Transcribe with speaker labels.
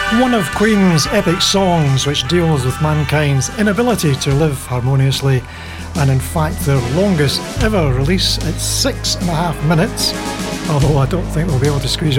Speaker 1: One of Queen's epic songs which deals with mankind's inability to live harmoniously, and in fact their longest ever release at 6.5 minutes, although I don't think they'll be able to squeeze